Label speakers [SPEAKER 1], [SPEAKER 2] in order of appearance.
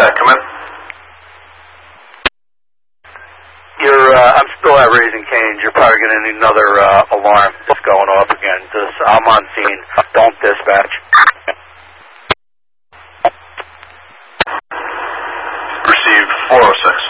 [SPEAKER 1] that? Come in.
[SPEAKER 2] I'm still at Raising Cane's. You're probably going to need another alarm that's going off again. I'm on scene. Don't dispatch.
[SPEAKER 1] Received 406.